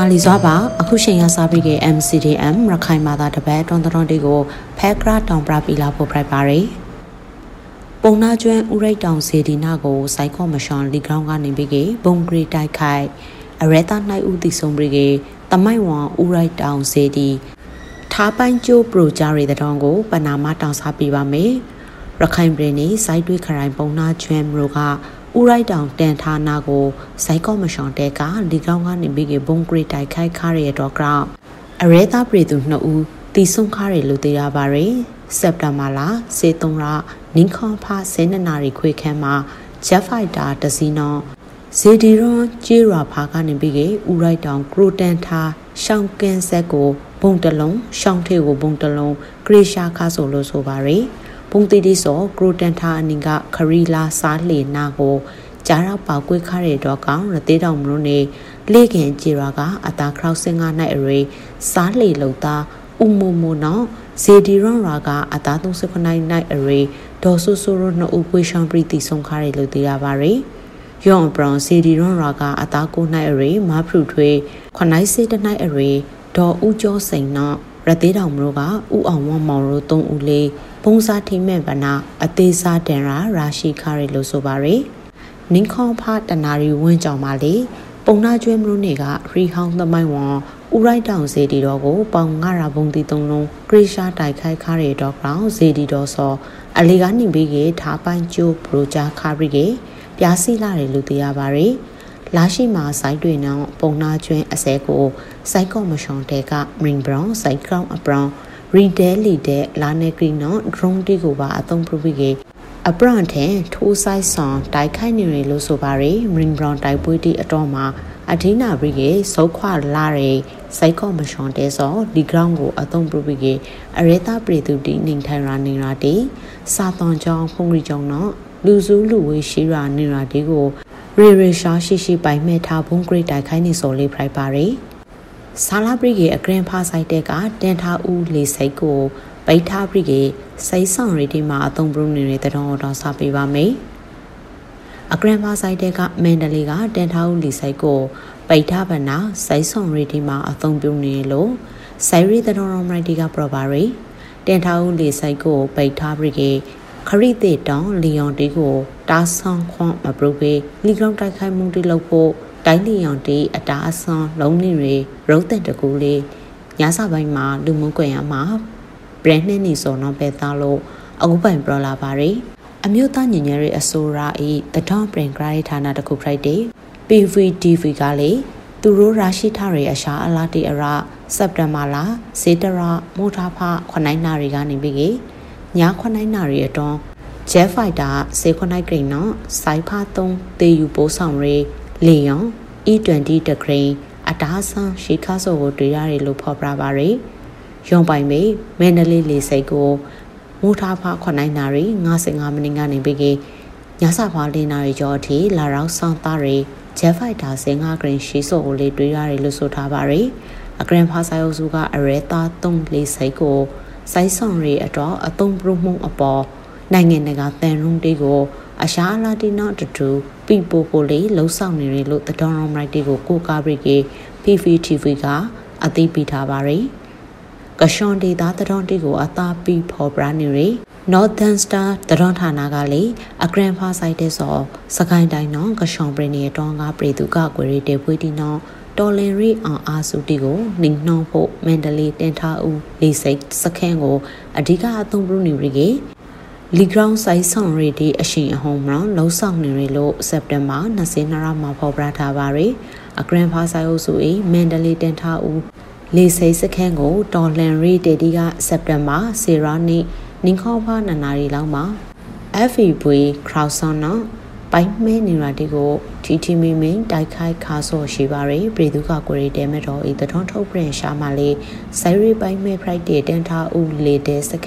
လီစွာပါအခုချိန်ရစားပြီးက MCDM ရခိုင်မာသာတပတ်တွန်တွန်တွေကိုဖဲကရတောင်ပြပီလာဖို့ပြပါရယ်ပုံနာကျွန်းဥရိတ်တောင်စေဒီနာကိုစိုက်ကောမရှွန်လီဂရောင်းကနေပြီးကဘုံဂရီတိုက်ခိုက်အရဲတာနိုင်ဦးတီဆုံးပြီးကတမိုက်ဝံဥရိတ်တောင်စေဒီထားပိုင်းကျိုးပရိုဂျာရီတောင်ကိုပနာမတောင်စားပြပါမယ်ရခိုင်ပြည်နယ်စိုက်တွေးခရိုင်ပုံနာကျွန်းမြို့ကဥရိုက်တောင်တန်ဌာနာကိုစိုက်ကောမရှွန်တဲကလီကောင်းကနေပြီးကဘုံဂရီတိုက်ခိုက်ခါရတော့ကြောင့်အရဲသားပြည်သူ2ဦးတီဆုံခါရလို့သိရပါရယ်စက်တဘာလ23ရက်နင်းခေါဖ12နာရီခွေခန်းမှာဂျက်ဖိုက်တာတစီနောဇေဒီရွန်ကျေးရွာဖာကနေပြီးကဥရိုက်တောင်ကရိုတန်ထာရှောင်းကင်းဆက်ကိုဘုံတလုံးရှောင်းထေကိုဘုံတလုံးဂရီရှာခါဆိုလို့ဆိုပါရယ်ဘုံတီတီစောကရိုတန်ထာအနင်ကခရီလာစားလေနာကိုကြားရောက်ပေါကွေးခါရတော့ကောင်ရသေးတောင်မလို့နေလေခင်ကြည်ရွာကအတာခရောက်စင်ကနိုင်အရေစားလေလုံသားဥမမနော်ဇေဒီရွန်ရာကအတာ39နိုင်အရေဒေါ်ဆူဆူရနှုတ်ပွေရှောင်းပရီတီဆုံးခါရလို့သိရပါရယ်ယောင်ဘရောင်ဇေဒီရွန်ရာကအတာကိုနိုင်အရေမဖရုထွေးခွနိုင်စေတနိုင်အရေဒေါ်ဦးကျော်စိန်နော်ရသေးတောင်မလို့ကဥအောင်ဝမောင်တို့3ဦးလေးပုံစားထိမဲ့ဗနာအသေးစားတန်ရာရှိခါရလို့ဆိုပါရယ်နင်းခေါဖတနာရီဝင်းကြောင်ပါလေပုံနာကျွဲမလို့နေကရီဟောင်းသမိုင်းဝံဥရိုက်တောင်စေတီတော်ကိုပေါင်9ရာဘုံတီ3လုံးဂရိရှာတိုက်ခိုက်ခါရတော့ကောင်စေတီတော်စောအလီကနေပြီးကထားပိုင်းကျိုးပရိုဂျာခါရီကပြားစီလာတယ်လို့သိရပါရယ်လာရှိမှာစိုက်တွေနော်ပုံနာကျွန်းအစဲကိုစိုက်ကောမရှွန်တဲကမရင်ဘရောင်းစိုက်ကောင်အပရောင်းရီဒဲလီတဲ့လာနေကရီနော်ဒရုန်းတီကိုပါအသုံးပြုပြီးကအပရန်တဲ့ထိုးဆိုင်ဆောင်တိုက်ခိုက်နေရလို့ဆိုပါရယ်မရင်ဘရောင်းတိုက်ပွဲတီအတော်မှာအဒိနာဘရီကစုခွာလာတဲ့စိုက်ကောမရှွန်တဲစောဒီဂရောင်းကိုအသုံးပြုပြီးကအရဲတာပြည်သူတီနေထိုင်ရာနေရာတီစာသွန်ကြောင်းဖုန်ရီကြောင်းနော်လူစုလူဝေးရှိရာနေရာတီကိုရေရှာရှိပိုင်မဲ့ထားဘုံဂရိတ်တိုက်ခိုက်နေစောလေးဖိုက်ပါရယ်ဆာလာဘရီကအဂရန်ဖာဆိုင်တဲ့ကတန်ထားဦးလေစိတ်ကိုပိတ်ထားပြီးကစိတ်ဆောင်ရီဒီမှာအသုံးပြုနေတဲ့တော်စားပေးပါမယ်အဂရန်ဖာဆိုင်တဲ့ကမန်ဒလီကတန်ထားဦးလေစိတ်ကိုပိတ်ထားပါနာစိတ်ဆောင်ရီဒီမှာအသုံးပြုနေလို့ဆိုင်ရီတော်မိုက်တီကပရပါရီတန်ထားဦးလေစိတ်ကိုပိတ်ထားပြီးကခရီးတဲ့တောင်လီယွန်တီကိုတားဆောင်ခွန်မပရုပေလီဂရောင်းတိုက်ခိုက်မှုတီလုပ်ဖို့တိုင်းလီယွန်တီအတားအဆွန်လုံးနေရီရုပ်တဲ့တကူလေးညစာပိုင်းမှာလူမှုကွန်ရက်မှာဘရန်နဲ့နေစောတော့ပဲသားလို့အခုပိုင်ပရလာပါရယ်အမျိုးသားညဉ့်ညဲရဲ့အဆိုရာဤတထောင်ပရင်ဂရိုင်းဌာနတခုဖိုက်တဲ့ PVTV ကလေသူတို့ရရှိထားတဲ့အရှာအလားတီအရာစက်တဘာလစေတရမိုထားဖ9နာရီကနေပြီးည9နာရီအတွန်းဂျက်ဖိုက်တာစေ9ဂရိန်နော်စိုက်ဖာ3တေယူပိုးဆောင်ရေလေယွန် E20 တဂရိန်အတားဆန်းရှီခါဆိုကိုတွေ့ရတယ်လို့ဖော်ပြပါရယ်ရုံပိုင်မေမန္တလေးလေစိတ်ကိုမိုးထားဖာ9နာရီ55မိနစ်ကနေပြီးညစာဖာ4နာရီကျော်အထိလာရောက်ဆောင်သားရယ်ဂျက်ဖိုက်တာ15ဂရိန်ရှီဆိုကိုလေးတွေ့ရတယ်လို့ဆိုထားပါရယ်အဂရန်ဖာဆိုင်အုပ်စုကအရဲသား3လေစိတ်ကိုစိုက်ဆောင်ရီအတော့အသုံးပြုမှုအပေါ်နိုင်ငံတကာတန်ရုံးတေးကိုအရှာအလာတီနော်တူပီပိုပိုလေးလှုပ်ဆောင်နေရလို့တတော်ရောမိုက်တေးကိုကိုကားဘရီကေ PVTV ကအသိပေးထားပါရယ်ကရှွန်ဒေတာတတော်တေးကိုအသာပီဖော်ပြနေရ Northern Star တတော်ဌာနကလေအဂရန်ဖာဆိုင်တဲ့စောစကိုင်းတိုင်းနော်ကရှွန်ပရီနေတောင်းကပြည်သူကကွေရီတေဖွေးတီနော်တော်လင်ရီအောင်အားစုတီကိုနှိမ်နှောဖို့မန္တလေးတင်ထားဦးလေစိတ်စခန်းကိုအဓိကအသုံးပြုနေပြီလီဂရောင်းဆိုင်ဆောင်ရီဒီအရှင်အဟုံးမောင်လှုံ့ဆောက်နေရလို့စက်တင်ဘာ22ရက်မှာဖော်ပြထားပါရယ်အဂရန်ဖာဆိုင်အုပ်စု၏မန္တလေးတင်ထားဦးလေစိတ်စခန်းကိုတော်လင်ရီတေဒီကစက်တင်ဘာ10ရက်နေ့နင်းခေါဖာ2နာရီလောက်မှာ FEV Crowdson နော်ပိုင်မဲနေရာတီကိုတီမီမင်းတိုက်ခိုက်ခါဆော့ရှိပါရယ်ပြည်သူကကိုရီတဲမဲ့တော်ဤတထွန်းထုတ်ပြန်ရှာမှလေဆိုင်ရီပိုင်မဲ Friday တန်ထားဦးလေတဲ့